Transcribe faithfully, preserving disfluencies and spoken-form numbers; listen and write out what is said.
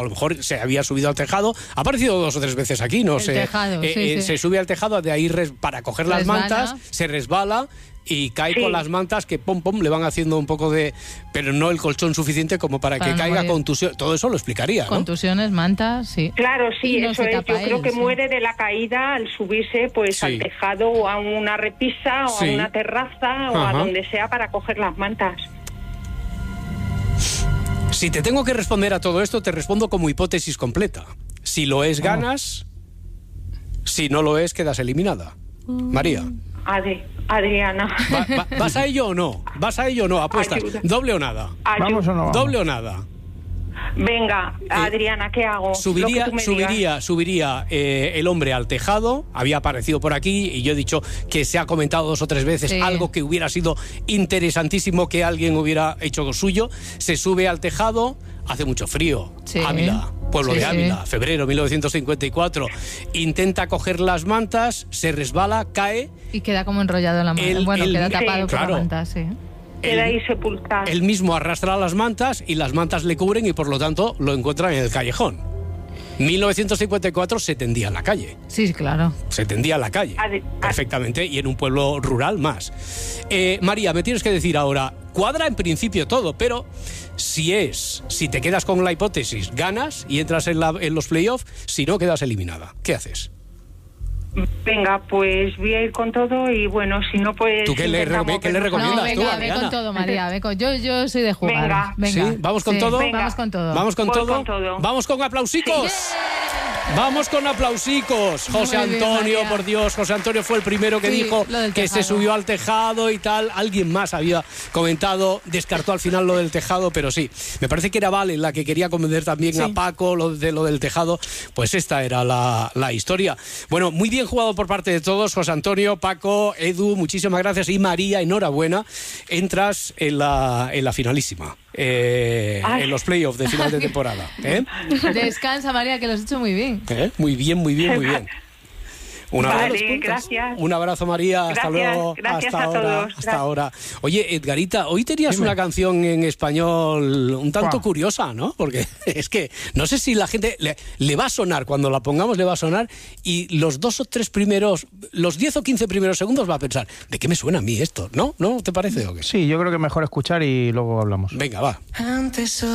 A lo mejor se había subido al tejado, ha aparecido dos o tres veces aquí, ¿no? El se, tejado, eh, sí, eh, sí. se sube al tejado, de ahí res, para coger las Resbala. mantas, se resbala y cae Sí. con las mantas que pom pom le van haciendo un poco de... Pero no el colchón suficiente como para, Para que no caiga morir. contusión. Todo eso lo explicaría, ¿no? Contusiones, mantas, sí. Claro, sí, Y no eso se es. tapa Yo él, creo que sí. muere de la caída al subirse pues Sí. al tejado o a una repisa o Sí. a una terraza o Ajá. a donde sea para coger las mantas. Si te tengo que responder a todo esto, te respondo como hipótesis completa. Si lo es, ganas. Si no lo es, quedas eliminada. María, Adri, Adriana. ¿va- va- ¿vas a ello o no? ¿Vas a ello o no? Apuestas. Ayuda. ¿Doble o nada? Ayu- ¿Vamos o no vamos? ¿Doble o nada? Venga, Adriana, ¿qué hago? Subiría, Lo que tú me subiría, digas. subiría eh, el hombre al tejado, había aparecido por aquí y yo he dicho que se ha comentado dos o tres veces Sí. algo que hubiera sido interesantísimo que alguien hubiera hecho suyo. Se sube al tejado, hace mucho frío, Sí. Ávila, pueblo Sí, de sí. Ávila, febrero mil novecientos cincuenta y cuatro, intenta coger las mantas, se resbala, cae. Y queda como enrollado en la manta. El- Bueno, el- queda Sí. tapado por Claro. la manta, sí. Queda ahí sepultado. Él mismo arrastra las mantas y las mantas le cubren y por lo tanto lo encuentran en el callejón. mil novecientos cincuenta y cuatro se tendía en la calle. Sí, claro. Se tendía a la calle, Ade- perfectamente, y en un pueblo rural más. Eh, María, me tienes que decir ahora, cuadra en principio todo, pero si es, si te quedas con la hipótesis, ganas y entras en, la- en los playoffs, si no, quedas eliminada. ¿Qué haces? Venga, pues voy a ir con todo y bueno, si no pues... ¿Tú qué le intentamos re- qué le ver- recomiendas? No, tú, venga, ve Adriana? con todo, María. Ve con... yo, yo soy de jugar. Venga. ¿Sí? ¿Vamos con todo? Venga. Vamos con todo. ¿Vamos con Voy todo? con todo. ¿Vamos con aplausicos? Vamos con aplausicos. José Muy bien, Antonio, María. por Dios, José Antonio fue el primero que Sí, dijo lo del que se tejado. subió al tejado y tal. Alguien más había comentado, descartó al final lo del tejado, pero sí. Me parece que era Vale la que quería convencer también Sí. a Paco lo de lo del tejado. Pues esta era la, la historia. Bueno, muy bien jugado por parte de todos. José Antonio, Paco, Edu, muchísimas gracias. Y María, enhorabuena. Entras en la, en la finalísima. Eh, Ay. en los playoffs de final de temporada. ¿eh? Descansa, María, que lo has hecho muy bien. ¿Eh? Muy bien, muy bien, muy bien. Un Vale, abrazo, gracias. Un abrazo, María. Hasta Gracias, luego. gracias hasta a ahora. todos. Hasta Gracias. ahora. Oye, Edgarita, hoy tenías Dime. una canción en español un tanto ¿Cuál? curiosa, ¿no? Porque es que no sé si la gente le, le va a sonar, cuando la pongamos le va a sonar, y los dos o tres primeros, los diez o quince primeros segundos va a pensar, ¿de qué me suena a mí esto? ¿No? ¿No te parece o qué? Sí, yo creo que mejor escuchar y luego hablamos. Venga, va. Antes